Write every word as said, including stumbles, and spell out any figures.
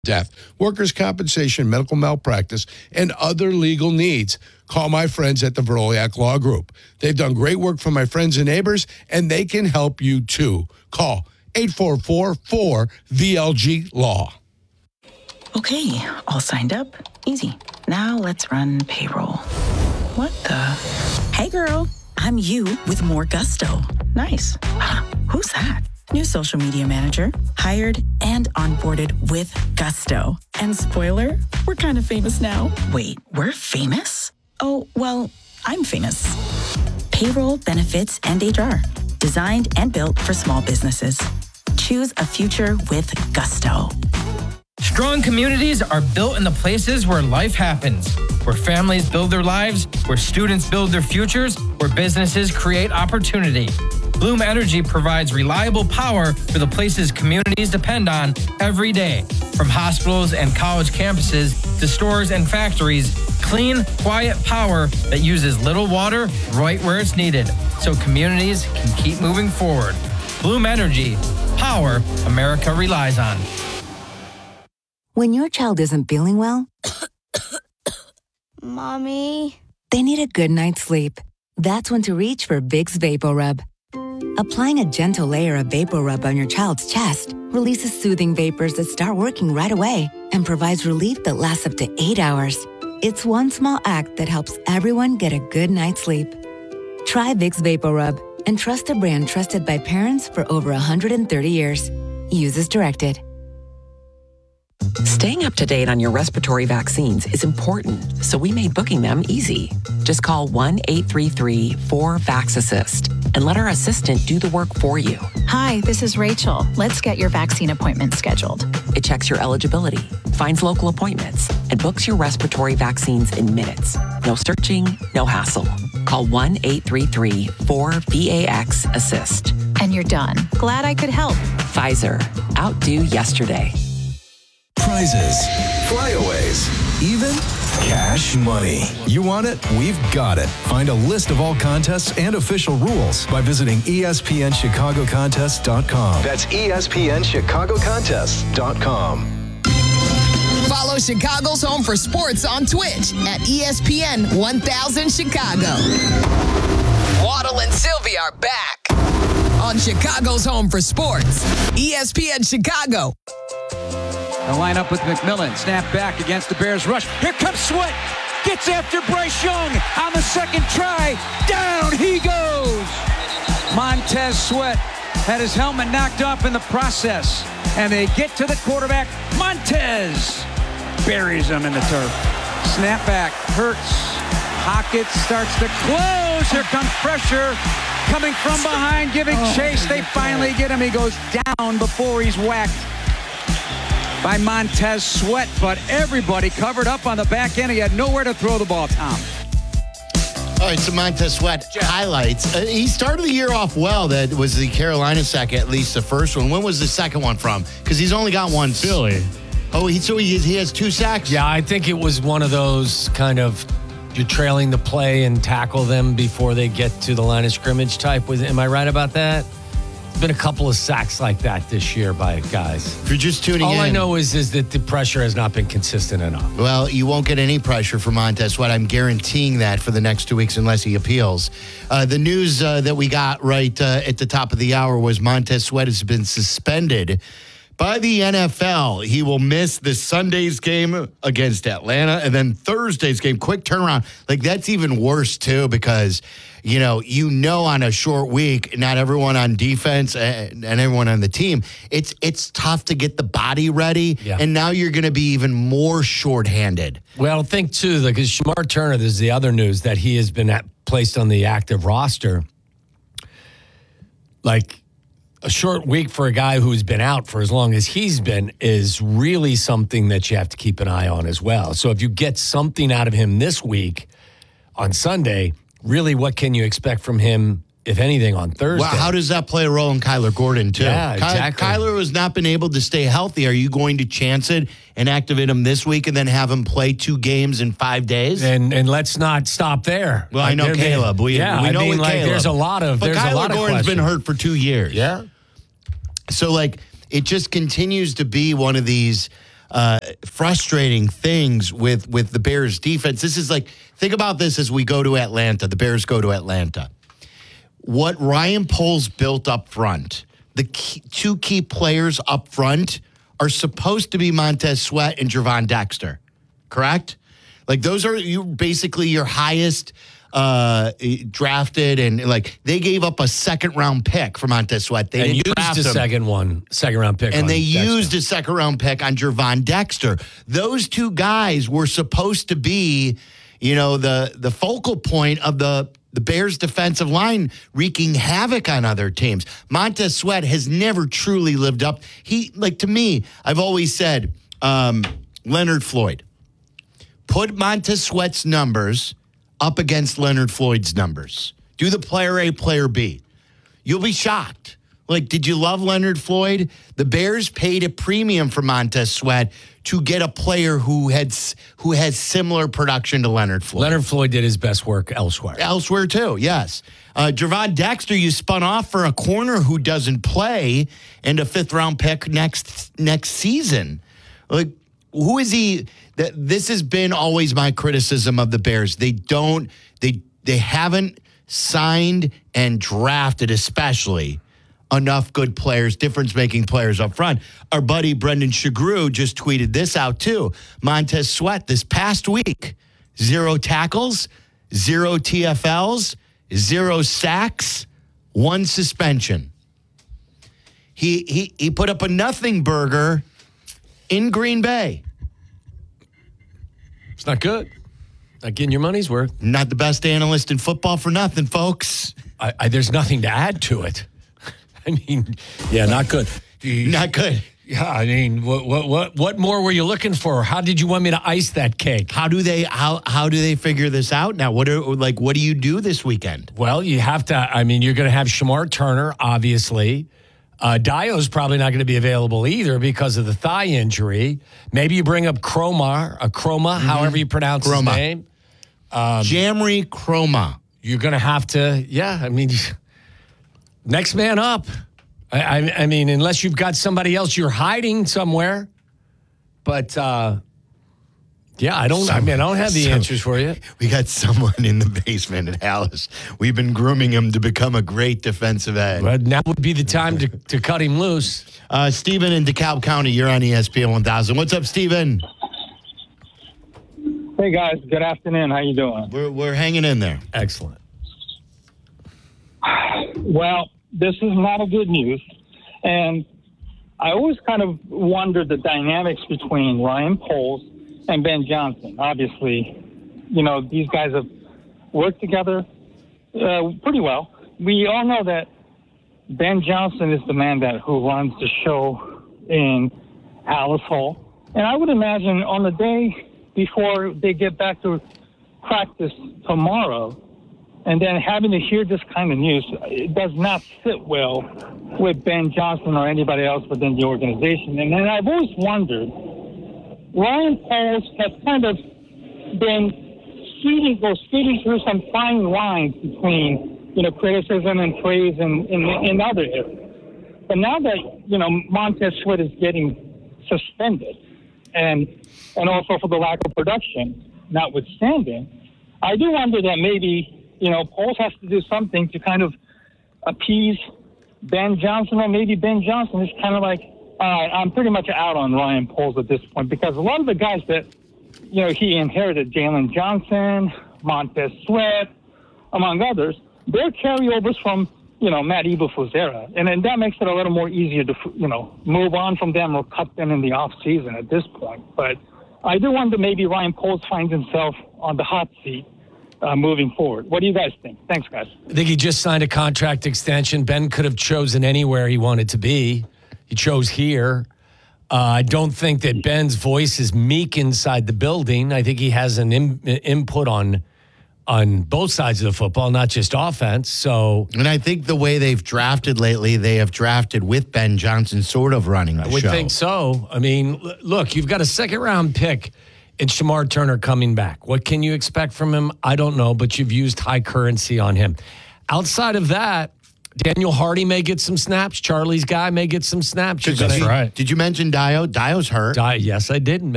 death, workers' compensation, medical malpractice, and other legal needs. Call my friends at the Veroliak Law Group. They've done great work for my friends and neighbors, and they can help you too. Call eight four four, four V L G Law. Okay, all signed up. Easy. Now let's run payroll. What the? Hey girl, I'm you with more gusto. Nice. Who's that? New social media manager, hired and onboarded with gusto. And spoiler, we're kind of famous now. Wait, we're famous? Oh, well, I'm famous. Payroll, benefits, and H R. Designed and built for small businesses. Choose a future with gusto. Strong communities are built in the places where life happens, where families build their lives, where students build their futures, where businesses create opportunity. Bloom Energy provides reliable power for the places communities depend on every day. From hospitals and college campuses to stores and factories, clean, quiet power that uses little water right where it's needed, so communities can keep moving forward. Bloom Energy, power America relies on. When your child isn't feeling well, Mommy, they need a good night's sleep. That's when to reach for Vicks VapoRub. Applying a gentle layer of VapoRub on your child's chest releases soothing vapors that start working right away and provides relief that lasts up to eight hours. It's one small act that helps everyone get a good night's sleep. Try Vicks VapoRub and trust a brand trusted by parents for over one hundred thirty years. Use as directed. Staying up to date on your respiratory vaccines is important, so we made booking them easy. Just call one eight three three, four, VAX-ASSIST and let our assistant do the work for you. Hi, this is Rachel. Let's get your vaccine appointment scheduled. It checks your eligibility, finds local appointments, and books your respiratory vaccines in minutes. No searching, no hassle. Call one eight three three, four, VAX-ASSIST. And you're done. Glad I could help. Pfizer. Outdo yesterday. Prizes, flyaways, even cash money. You want it? We've got it. Find a list of all contests and official rules by visiting E S P N Chicago Contests dot com. That's E S P N Chicago Contests dot com. Follow Chicago's Home for Sports on Twitch at E S P N one thousand Chicago. Waddle and Sylvie are back on Chicago's Home for Sports, E S P N Chicago. The lineup with McMillan. Snap back against the Bears rush. Here comes Sweat. Gets after Bryce Young on the second try. Down he goes. Montez Sweat had his helmet knocked off in the process. And they get to the quarterback. Montez buries him in the turf. Snap back. Hurts. Hockett starts to close. Here comes pressure coming from behind, giving chase. They finally get him. He goes down before he's whacked by Montez Sweat, but everybody covered up on the back end. He had nowhere to throw the ball, Tom. All right, so Montez Sweat highlights. Uh, he started the year off well. That was the Carolina sack, at least the first one. When was the second one from? Because he's only got one. Philly. Oh, he, so he, he has two sacks? Yeah, I think it was one of those kind of you're trailing the play and tackle them before they get to the line of scrimmage type. Was, am I right about that? Been a couple of sacks like that this year by guys. If you're just tuning All in. All I know is, is that the pressure has not been consistent enough. Well, you won't get any pressure from Montez Sweat. I'm guaranteeing that for the next two weeks unless he appeals. Uh, the news uh, that we got right uh, at the top of the hour was Montez Sweat has been suspended by the N F L. He will miss the Sunday's game against Atlanta and then Thursday's game. Quick turnaround. Like, that's even worse, too, because you know, you know, on a short week, not everyone on defense and, and everyone on the team, it's it's tough to get the body ready. Yeah. And now you're going to be even more shorthanded. Well, think, too, because Shamar Turner, there's the other news that he has been at, placed on the active roster. Like, a short week for a guy who's been out for as long as he's been is really something that you have to keep an eye on as well. So if you get something out of him this week on Sunday, really, what can you expect from him, if anything, on Thursday? Well, how does that play a role in Kyler Gordon, too? Yeah, Ky- exactly. Kyler has not been able to stay healthy. Are you going to chance it and activate him this week and then have him play two games in five days? And and let's not stop there. Well, I know there, Caleb. We, yeah, we know I mean, with like, Caleb. there's a lot of But there's Kyler a lot of Gordon's questions. been hurt for two years. Yeah. So, like, it just continues to be one of these uh, frustrating things with with the Bears defense. This is like, think about this as we go to Atlanta. The Bears go to Atlanta. What Ryan Poles built up front, the key, two key players up front are supposed to be Montez Sweat and Gervon Dexter, correct? Like those are you basically your highest uh, drafted, and like they gave up a second round pick for Montez Sweat. They and didn't used draft a him. second one, second round pick, And on they Dexter. used a second round pick on Gervon Dexter. Those two guys were supposed to be, you know, the the focal point of the the Bears defensive line, wreaking havoc on other teams. Montez Sweat has never truly lived up. He, like, to me, I've always said, um, Leonard Floyd. Put Montez Sweat's numbers up against Leonard Floyd's numbers. Do the player A, player B. You'll be shocked. Like, did you love Leonard Floyd? The Bears paid a premium for Montez Sweat to get a player who had who has similar production to Leonard Floyd. Leonard Floyd did his best work elsewhere. Elsewhere, too, yes. Uh, Gervon Dexter, you spun off for a corner who doesn't play and a fifth-round pick next next season. Like, who is he? That This has been always my criticism of the Bears. They don't, they they haven't signed and drafted, especially, enough good players, difference-making players up front. Our buddy Brendan Shagru just tweeted this out, too. Montez Sweat this past week, zero tackles, zero T F Ls, zero sacks, one suspension. He he he put up a nothing burger in Green Bay. It's not good. Not getting your money's worth. Not the best analyst in football for nothing, folks. I, I, there's nothing to add to it. I mean, yeah, not good. Not good. Yeah, I mean, what what what what more were you looking for? How did you want me to ice that cake? How do they how how do they figure this out now? What are like what do you do this weekend? Well, you have to. I mean, you're going to have Shamar Turner, obviously. Uh, Dio's probably not going to be available either because of the thigh injury. Maybe you bring up Cromar, a Croma, mm-hmm. however you pronounce Croma. his name. Um, Jamry Croma. You're going to have to. Yeah, I mean. Next man up. I, I, I mean, unless you've got somebody else you're hiding somewhere. But, uh, yeah, I don't, Some, I mean, I don't have the some, answers for you. We got someone in the basement at Alice. We've been grooming him to become a great defensive end. But now would be the time to, to cut him loose. Uh, Stephen in DeKalb County, you're on E S P N one thousand. What's up, Stephen? Hey, guys. Good afternoon. How you doing? We're, we're hanging in there. Excellent. Well, this is not a good news. And I always kind of wondered the dynamics between Ryan Poles and Ben Johnson. Obviously, you know, these guys have worked together uh, pretty well. We all know that Ben Johnson is the man that who runs the show in Alice Hall. And I would imagine on the day before they get back to practice tomorrow, and then having to hear this kind of news, it does not sit well with Ben Johnson or anybody else within the organization. And then I've always wondered, Ryan Poles has kind of been skating, or skating through some fine lines between, you know, criticism and praise in, in, in other areas. But now that, you know, Montez Sweat is getting suspended, and and also for the lack of production, notwithstanding, I do wonder that maybe, you know, Poles has to do something to kind of appease Ben Johnson, or maybe Ben Johnson is kind of like, all right, I'm pretty much out on Ryan Poles at this point, because a lot of the guys that, you know, he inherited, Jalen Johnson, Montez Sweat, among others, they're carryovers from, you know, Matt Eberflus era. And then that makes it a little more easier to, you know, move on from them or cut them in the offseason at this point. But I do wonder maybe Ryan Poles finds himself on the hot seat Uh, moving forward. What do you guys think? Thanks, guys. I think he just signed a contract extension. Ben could have chosen anywhere he wanted to be. He chose here. Uh, I don't think that Ben's voice is meek inside the building. I think he has an in, input on on both sides of the football, not just offense. So, and I think the way they've drafted lately, they have drafted with Ben Johnson sort of running the show. I would show. think so. I mean, l- look, you've got a second round pick and Shamar Turner coming back. What can you expect from him? I don't know, but you've used high currency on him. Outside of that, Daniel Hardy may get some snaps. Charlie's guy may get some snaps. You're Did gonna- you, Did you mention Dio? Dio's hurt. Di- yes, I did